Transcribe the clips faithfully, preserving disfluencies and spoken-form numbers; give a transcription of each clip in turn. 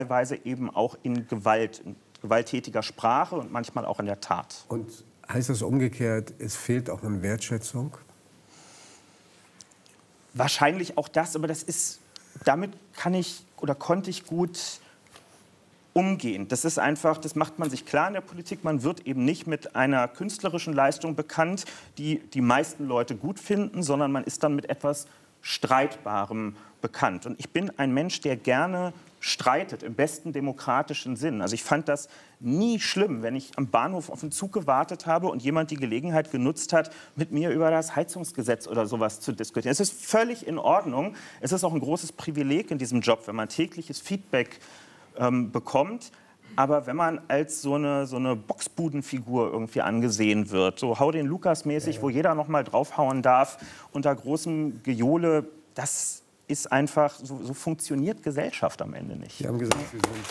teilweise eben auch in Gewalt, in gewalttätiger Sprache und manchmal auch in der Tat. Und heißt das umgekehrt, es fehlt auch an Wertschätzung? Wahrscheinlich auch das, aber das ist, damit kann ich oder konnte ich gut umgehen. Das ist einfach, das macht man sich klar in der Politik. Man wird eben nicht mit einer künstlerischen Leistung bekannt, die die meisten Leute gut finden, sondern man ist dann mit etwas Streitbarem bekannt. Und ich bin ein Mensch, der gerne streitet, im besten demokratischen Sinn. Also ich fand das nie schlimm, wenn ich am Bahnhof auf den Zug gewartet habe und jemand die Gelegenheit genutzt hat, mit mir über das Heizungsgesetz oder sowas zu diskutieren. Es ist völlig in Ordnung. Es ist auch ein großes Privileg in diesem Job, wenn man tägliches Feedback ähm, bekommt. Aber wenn man als so eine, so eine Boxbudenfigur irgendwie angesehen wird, so Hau den Lukas-mäßig, ja, ja. wo jeder noch mal draufhauen darf, unter großem Gejohle, das ist einfach, so, so funktioniert Gesellschaft am Ende nicht. Sie haben gesagt, Sie sind...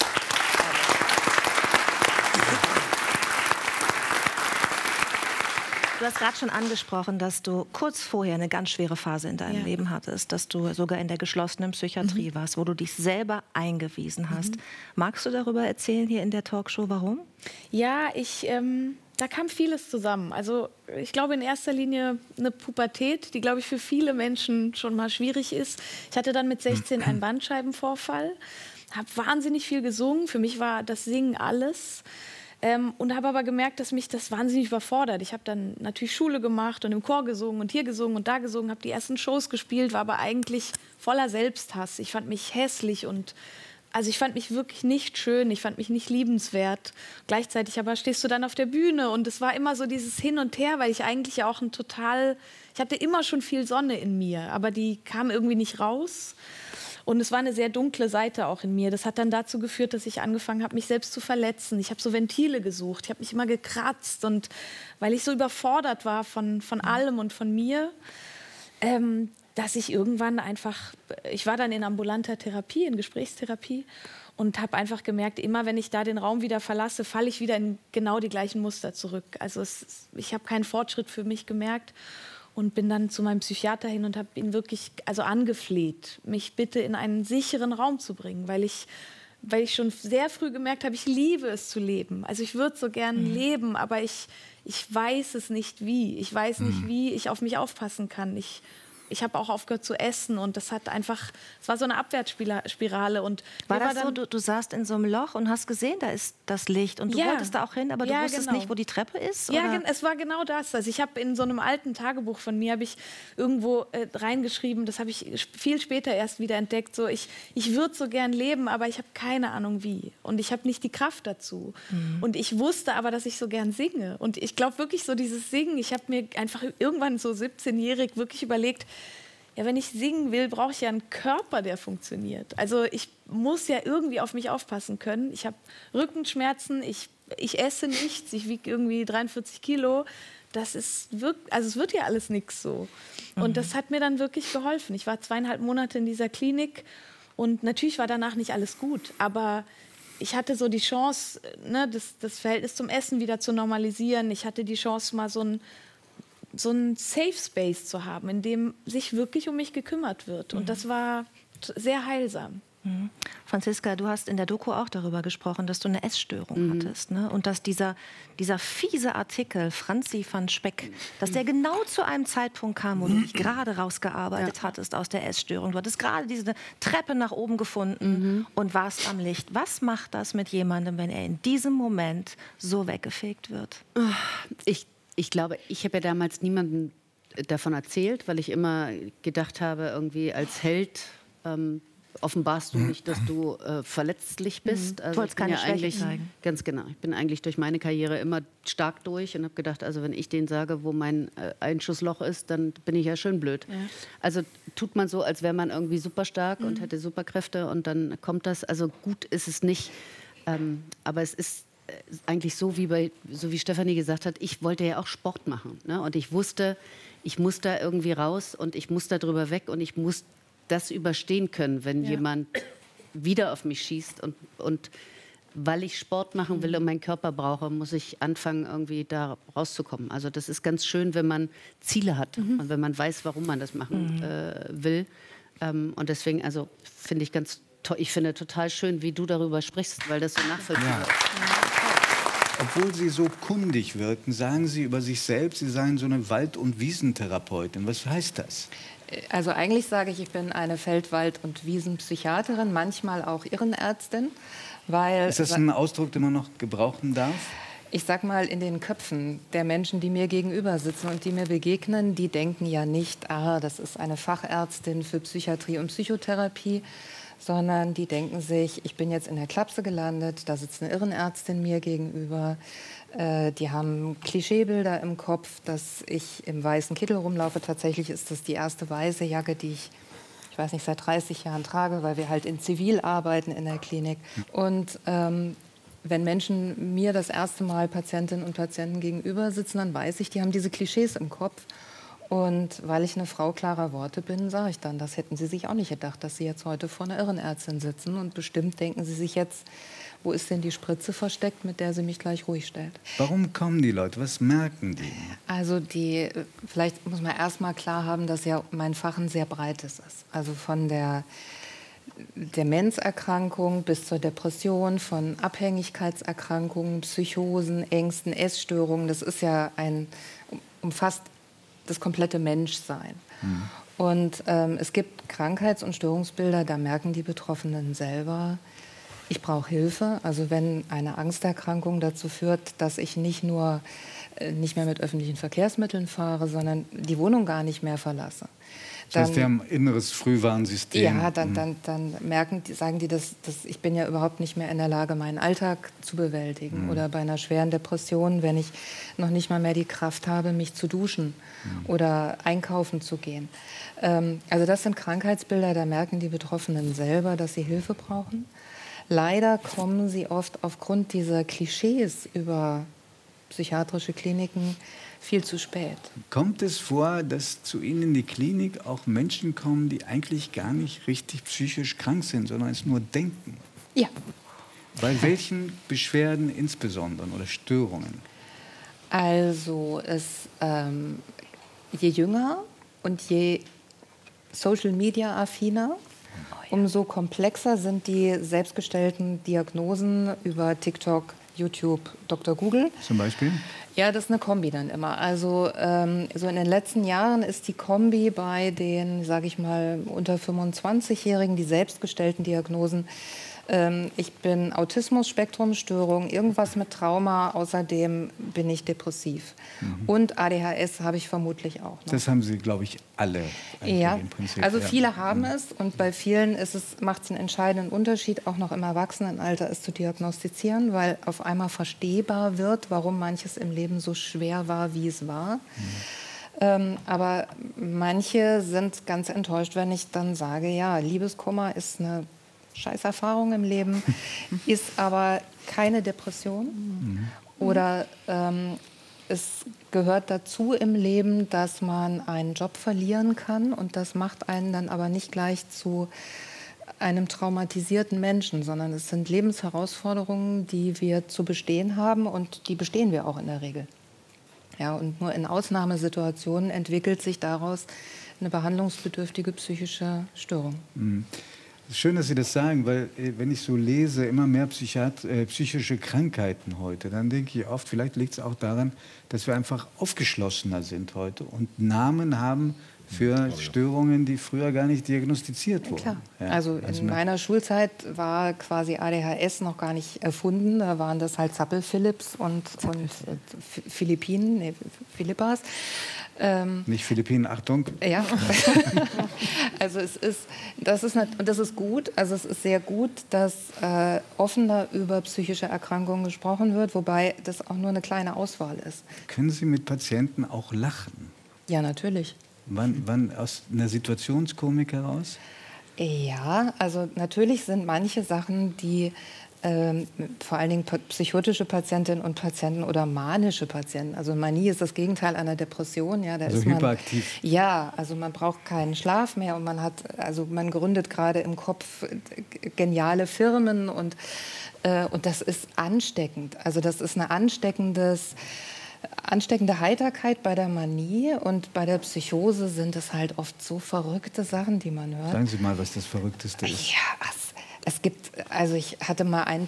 Du hast gerade schon angesprochen, dass du kurz vorher eine ganz schwere Phase in deinem ja. Leben hattest, dass du sogar in der geschlossenen Psychiatrie mhm. warst, wo du dich selber eingewiesen hast. Mhm. Magst du darüber erzählen hier in der Talkshow, warum? Ja, ich, ähm, da kam vieles zusammen. Also ich glaube in erster Linie eine Pubertät, die, glaube ich, für viele Menschen schon mal schwierig ist. Ich hatte dann mit sechzehn einen Bandscheibenvorfall, habe wahnsinnig viel gesungen. Für mich war das Singen alles. Ähm, und habe aber gemerkt, dass mich das wahnsinnig überfordert. Ich habe dann natürlich Schule gemacht und im Chor gesungen und hier gesungen und da gesungen, habe die ersten Shows gespielt, war aber eigentlich voller Selbsthass. Ich fand mich hässlich und also ich fand mich wirklich nicht schön, ich fand mich nicht liebenswert. Gleichzeitig aber stehst du dann auf der Bühne und es war immer so dieses Hin und Her, weil ich eigentlich ja auch ein total, ich hatte immer schon viel Sonne in mir, aber die kam irgendwie nicht raus. Und es war eine sehr dunkle Seite auch in mir. Das hat dann dazu geführt, dass ich angefangen habe, mich selbst zu verletzen. Ich habe so Ventile gesucht. Ich habe mich immer gekratzt. Und weil ich so überfordert war von, von allem und von mir, ähm, dass ich irgendwann einfach... Ich war dann in ambulanter Therapie, in Gesprächstherapie und habe einfach gemerkt, immer wenn ich da den Raum wieder verlasse, falle ich wieder in genau die gleichen Muster zurück. Also es, ich habe keinen Fortschritt für mich gemerkt. Und bin dann zu meinem Psychiater hin und habe ihn wirklich also angefleht, mich bitte in einen sicheren Raum zu bringen, weil ich, weil ich schon sehr früh gemerkt habe, ich liebe es zu leben. Also ich würde so gern mhm. leben, aber ich, ich weiß es nicht wie. Ich weiß mhm. nicht, wie ich auf mich aufpassen kann. Ich, ich habe auch aufgehört zu essen und das hat einfach, es war so eine Abwärtsspirale. Und war das war dann, so, du, du saßt in so einem Loch und hast gesehen, da ist das Licht und du ja, wolltest da auch hin, aber du ja, wusstest genau. nicht, wo die Treppe ist? Ja, oder? Es war genau das. Also ich habe in so einem alten Tagebuch von mir, habe ich irgendwo äh, reingeschrieben, das habe ich viel später erst wieder entdeckt, so ich, ich würde so gern leben, aber ich habe keine Ahnung wie. Und ich habe nicht die Kraft dazu. Mhm. Und ich wusste aber, dass ich so gern singe. Und ich glaube wirklich so dieses Singen, ich habe mir einfach irgendwann so siebzehnjährig wirklich überlegt, ja, wenn ich singen will, brauche ich ja einen Körper, der funktioniert. Also ich muss ja irgendwie auf mich aufpassen können. Ich habe Rückenschmerzen, ich, ich esse nichts, ich wiege irgendwie dreiundvierzig Kilo. Das ist wirklich, also es wird ja alles nichts so. Und mhm. das hat mir dann wirklich geholfen. Ich war zweieinhalb Monate in dieser Klinik und natürlich war danach nicht alles gut, aber ich hatte so die Chance, ne, das, das Verhältnis zum Essen wieder zu normalisieren. Ich hatte die Chance, mal so ein so einen Safe Space zu haben, in dem sich wirklich um mich gekümmert wird. Und das war sehr heilsam. Mhm. Franziska, du hast in der Doku auch darüber gesprochen, dass du eine Essstörung mhm. hattest. Ne? Und dass dieser, dieser fiese Artikel, Franzi van Speck, dass der genau zu einem Zeitpunkt kam, wo du dich gerade rausgearbeitet ja. hattest aus der Essstörung. Du hattest gerade diese Treppe nach oben gefunden mhm. und warst am Licht. Was macht das mit jemandem, wenn er in diesem Moment so weggefegt wird? Ich Ich glaube, ich habe ja damals niemandem davon erzählt, weil ich immer gedacht habe, irgendwie als Held ähm, offenbarst du nicht, dass du äh, verletzlich bist. Mhm. Also du wolltest keine ja Schwäche zeigen. Ganz genau. Ich bin eigentlich durch meine Karriere immer stark durch und habe gedacht, also wenn ich denen sage, wo mein äh, Einschussloch ist, dann bin ich ja schön blöd. Ja. Also tut man so, als wäre man irgendwie super stark mhm. und hätte Superkräfte und dann kommt das. Also gut ist es nicht, ähm, aber es ist eigentlich so wie, bei, so wie Stefanie gesagt hat, ich wollte ja auch Sport machen. Ne? Und ich wusste, ich muss da irgendwie raus und ich muss da drüber weg und ich muss das überstehen können, wenn ja. jemand wieder auf mich schießt. Und, und weil ich Sport machen will und meinen Körper brauche, muss ich anfangen, irgendwie da rauszukommen. Also das ist ganz schön, wenn man Ziele hat mhm. und wenn man weiß, warum man das machen mhm. äh, will. Ähm, und deswegen, also finde ich ganz ich finde total schön, wie du darüber sprichst, weil das so nachvollziehbar ist. Obwohl Sie so kundig wirken, sagen Sie über sich selbst, Sie seien so eine Wald- und Wiesentherapeutin. Was heißt das? Also eigentlich sage ich, ich bin eine Feld-, Wald- und Wiesenpsychiaterin, manchmal auch Irrenärztin. Weil, ist das ein Ausdruck, den man noch gebrauchen darf? Ich sag mal, in den Köpfen der Menschen, die mir gegenüber sitzen und die mir begegnen, die denken ja nicht, ah, das ist eine Fachärztin für Psychiatrie und Psychotherapie, sondern die denken sich, ich bin jetzt in der Klapse gelandet, da sitzt eine Irrenärztin mir gegenüber. Äh, die haben Klischeebilder im Kopf, dass ich im weißen Kittel rumlaufe. Tatsächlich ist das die erste weiße Jacke, die ich, ich weiß nicht, seit dreißig Jahren trage, weil wir halt in Zivil arbeiten in der Klinik. Und ähm, wenn Menschen mir das erste Mal Patientinnen und Patienten gegenüber sitzen, dann weiß ich, die haben diese Klischees im Kopf. Und weil ich eine Frau klarer Worte bin, sage ich dann, das hätten sie sich auch nicht gedacht, dass sie jetzt heute vor einer Irrenärztin sitzen. Und bestimmt denken sie sich jetzt, wo ist denn die Spritze versteckt, mit der sie mich gleich ruhig stellt. Warum kommen die Leute? Was merken die? Also die, vielleicht muss man erst mal klar haben, dass ja mein Fach ein sehr breites ist. Also von der Demenzerkrankung bis zur Depression, von Abhängigkeitserkrankungen, Psychosen, Ängsten, Essstörungen. Das ist ja ein, umfasst das komplette Menschsein. Mhm. Und ähm, es gibt Krankheits- und Störungsbilder, da merken die Betroffenen selber, ich brauche Hilfe. Also wenn eine Angsterkrankung dazu führt, dass ich nicht nur äh, nicht mehr mit öffentlichen Verkehrsmitteln fahre, sondern die Wohnung gar nicht mehr verlasse. Das heißt, die haben ein inneres Frühwarnsystem. Ja, dann, dann, dann merken die, sagen die, dass, dass ich bin ja überhaupt nicht mehr in der Lage, meinen Alltag zu bewältigen. Mhm. Oder bei einer schweren Depression, wenn ich noch nicht mal mehr die Kraft habe, mich zu duschen mhm. oder einkaufen zu gehen. Ähm, also das sind Krankheitsbilder, da merken die Betroffenen selber, dass sie Hilfe brauchen. Leider kommen sie oft aufgrund dieser Klischees über psychiatrische Kliniken viel zu spät. Kommt es vor, dass zu Ihnen in die Klinik auch Menschen kommen, die eigentlich gar nicht richtig psychisch krank sind, sondern es nur denken? Ja. Bei welchen Beschwerden insbesondere oder Störungen? Also es, ähm, je jünger und je Social-Media-affiner, umso komplexer sind die selbstgestellten Diagnosen über TikTok, YouTube, Doktor Google. Zum Beispiel? Ja, das ist eine Kombi dann immer. Also ähm, so in den letzten Jahren ist die Kombi bei den, sage ich mal, unter fünfundzwanzigjährigen, die selbstgestellten Diagnosen. Ähm, ich bin Autismus-Spektrum-Störung, irgendwas mit Trauma, außerdem bin ich depressiv. Mhm. Und A D H S habe ich vermutlich auch noch. Das haben Sie, glaube ich, alle ja. im Prinzip. Also ja. viele haben es und bei vielen ist es, macht es einen entscheidenden Unterschied, auch noch im Erwachsenenalter es zu diagnostizieren, weil auf einmal verstehbar wird, warum manches im Leben so schwer war, wie es war. Mhm. Ähm, aber manche sind ganz enttäuscht, wenn ich dann sage, ja, Liebeskummer ist eine Scheißerfahrung im Leben, ist aber keine Depression. Mhm. Oder ähm, es gehört dazu im Leben, dass man einen Job verlieren kann und das macht einen dann aber nicht gleich zu einem traumatisierten Menschen, sondern es sind Lebensherausforderungen, die wir zu bestehen haben und die bestehen wir auch in der Regel. Ja, und nur in Ausnahmesituationen entwickelt sich daraus eine behandlungsbedürftige psychische Störung. Mhm. Schön, dass Sie das sagen, weil wenn ich so lese, immer mehr Psychiat äh, psychische Krankheiten heute, dann denke ich oft, vielleicht liegt es auch daran, dass wir einfach aufgeschlossener sind heute und Namen haben für Störungen, die früher gar nicht diagnostiziert wurden. Ja, klar. Ja, also in also meiner Schulzeit war quasi A D H S noch gar nicht erfunden. Da waren das halt Zappel-Philipps und, und Philippinen, nee, Philippas. Ähm, Nicht Philippinen, Achtung. Ja, also es ist, das ist, und das ist gut, also es ist sehr gut, dass äh, offener über psychische Erkrankungen gesprochen wird, wobei das auch nur eine kleine Auswahl ist. Können Sie mit Patienten auch lachen? Ja, natürlich. Wann, wann aus einer Situationskomik heraus? Ja, also natürlich sind manche Sachen, die Ähm, vor allen Dingen psychotische Patientinnen und Patienten oder manische Patienten. Also Manie ist das Gegenteil einer Depression. Ja, da also ist man, hyperaktiv. Ja, also man braucht keinen Schlaf mehr und man hat, also man gründet gerade im Kopf geniale Firmen und, äh, und das ist ansteckend. Also das ist eine ansteckendes ansteckende Heiterkeit bei der Manie und bei der Psychose sind es halt oft so verrückte Sachen, die man hört. Sagen Sie mal, was das Verrückteste ist. Ja, was Es gibt, also ich hatte mal einen